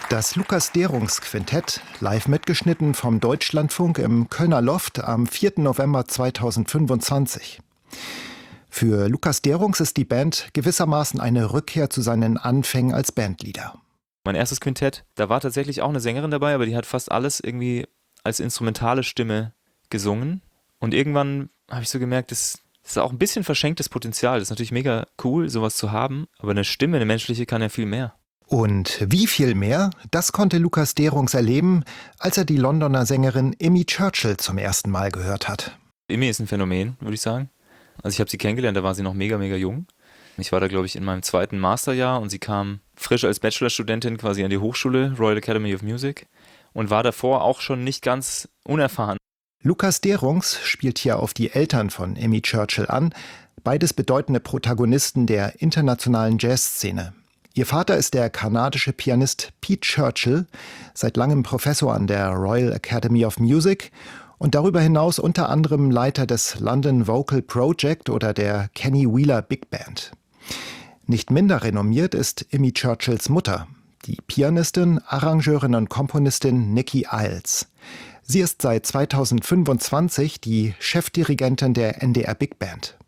Das Lukas-Derungs-Quintett, live mitgeschnitten vom Deutschlandfunk im Kölner Loft am 4. November 2025. Für Lukas Derungs ist die Band gewissermaßen eine Rückkehr zu seinen Anfängen als Bandleader. Mein erstes Quintett, da war tatsächlich auch eine Sängerin dabei, aber die hat fast alles irgendwie als instrumentale Stimme gesungen. Und irgendwann habe ich so gemerkt, das ist auch ein bisschen verschenktes Potenzial. Das ist natürlich mega cool, sowas zu haben, aber eine Stimme, eine menschliche, kann ja viel mehr. Und wie viel mehr, das konnte Lukas Derungs erleben, als er die Londoner Sängerin Amy Churchill zum ersten Mal gehört hat. Amy ist ein Phänomen, würde ich sagen. Also ich habe sie kennengelernt, da war sie noch mega, mega jung. Ich war da, glaube ich, in meinem 2. Masterjahr und sie kam frisch als Bachelorstudentin quasi an die Hochschule, Royal Academy of Music, und war davor auch schon nicht ganz unerfahren. Lukas Derungs spielt hier auf die Eltern von Amy Churchill an, beides bedeutende Protagonisten der internationalen Jazzszene. Ihr Vater ist der kanadische Pianist Pete Churchill, seit langem Professor an der Royal Academy of Music und darüber hinaus unter anderem Leiter des London Vocal Project oder der Kenny Wheeler Big Band. Nicht minder renommiert ist Amy Churchills Mutter, die Pianistin, Arrangeurin und Komponistin Nicky Iles. Sie ist seit 2025 die Chefdirigentin der NDR Big Band.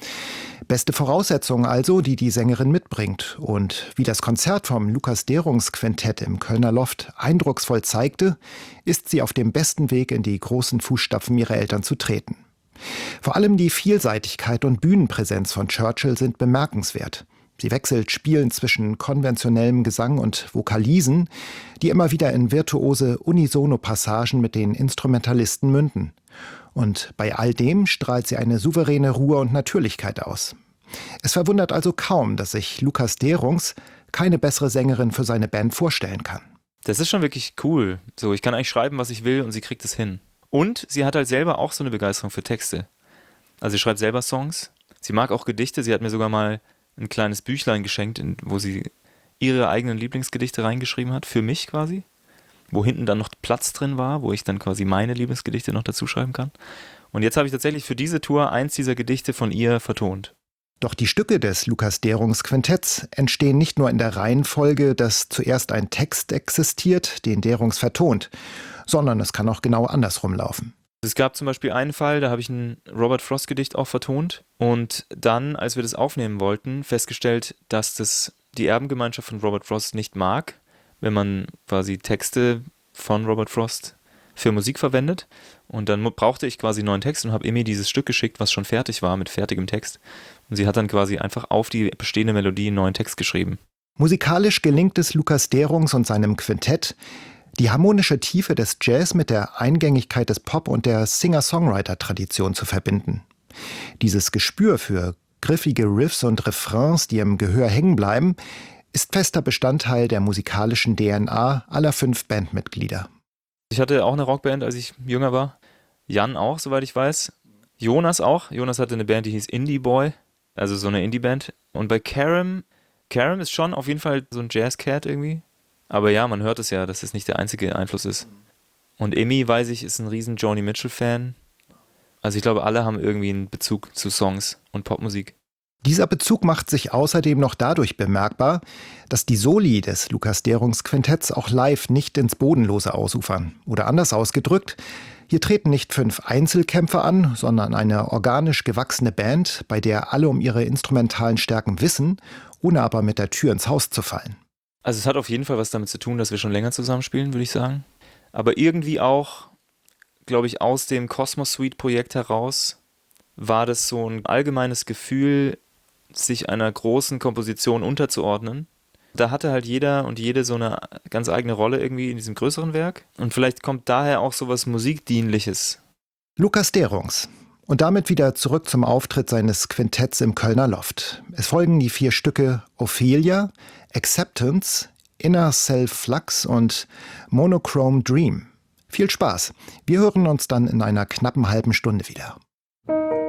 Beste Voraussetzungen also, die die Sängerin mitbringt. Und wie das Konzert vom Lukas Derungs Quintett im Kölner Loft eindrucksvoll zeigte, ist sie auf dem besten Weg, in die großen Fußstapfen ihrer Eltern zu treten. Vor allem die Vielseitigkeit und Bühnenpräsenz von Churchill sind bemerkenswert. Sie wechselt spielend zwischen konventionellem Gesang und Vokalisen, die immer wieder in virtuose Unisono-Passagen mit den Instrumentalisten münden. Und bei all dem strahlt sie eine souveräne Ruhe und Natürlichkeit aus. Es verwundert also kaum, dass sich Lukas Derungs keine bessere Sängerin für seine Band vorstellen kann. Das ist schon wirklich cool. So, ich kann eigentlich schreiben, was ich will und sie kriegt es hin. Und sie hat halt selber auch so eine Begeisterung für Texte. Also sie schreibt selber Songs. Sie mag auch Gedichte. Sie hat mir sogar mal ein kleines Büchlein geschenkt, wo sie ihre eigenen Lieblingsgedichte reingeschrieben hat, für mich quasi. Wo hinten dann noch Platz drin war, wo ich dann quasi meine Lieblingsgedichte noch dazu schreiben kann. Und jetzt habe ich tatsächlich für diese Tour eins dieser Gedichte von ihr vertont. Doch die Stücke des Lukas Derungs Quintetts entstehen nicht nur in der Reihenfolge, dass zuerst ein Text existiert, den Derungs vertont, sondern es kann auch genau andersrum laufen. Es gab zum Beispiel einen Fall, da habe ich ein Robert Frost-Gedicht auch vertont und dann, als wir das aufnehmen wollten, festgestellt, dass das die Erbengemeinschaft von Robert Frost nicht mag, wenn man quasi Texte von Robert Frost für Musik verwendet. Und dann brauchte ich quasi einen neuen Text und habe Amy dieses Stück geschickt, was schon fertig war, mit fertigem Text. Und sie hat dann quasi einfach auf die bestehende Melodie einen neuen Text geschrieben. Musikalisch gelingt es Lukas Derungs und seinem Quintett, die harmonische Tiefe des Jazz mit der Eingängigkeit des Pop und der Singer-Songwriter-Tradition zu verbinden. Dieses Gespür für griffige Riffs und Refrains, die im Gehör hängen bleiben, ist fester Bestandteil der musikalischen DNA aller 5 Bandmitglieder. Ich hatte auch eine Rockband, als ich jünger war. Jan auch, soweit ich weiß. Jonas auch. Jonas hatte eine Band, die hieß Indie Boy, also so eine Indie-Band. Und bei Karam ist schon auf jeden Fall so ein Jazz-Cat irgendwie. Aber ja, man hört es ja, dass es nicht der einzige Einfluss ist. Und Amy, weiß ich, ist ein riesen Joni Mitchell-Fan. Also ich glaube, alle haben irgendwie einen Bezug zu Songs und Popmusik. Dieser Bezug macht sich außerdem noch dadurch bemerkbar, dass die Soli des Lukas Derungs Quintetts auch live nicht ins Bodenlose ausufern. Oder anders ausgedrückt, hier treten nicht 5 Einzelkämpfer an, sondern eine organisch gewachsene Band, bei der alle um ihre instrumentalen Stärken wissen, ohne aber mit der Tür ins Haus zu fallen. Also es hat auf jeden Fall was damit zu tun, dass wir schon länger zusammenspielen, würde ich sagen. Aber irgendwie auch, glaube ich, aus dem Cosmos Suite Projekt heraus war das so ein allgemeines Gefühl, sich einer großen Komposition unterzuordnen. Da hatte halt jeder und jede so eine ganz eigene Rolle irgendwie in diesem größeren Werk. Und vielleicht kommt daher auch so was Musikdienliches. Lukas Derungs. Und damit wieder zurück zum Auftritt seines Quintetts im Kölner Loft. Es folgen die 4 Stücke Ophelia, Acceptance, Inner Self Flux und Monochrome Dream. Viel Spaß. Wir hören uns dann in einer knappen halben Stunde wieder.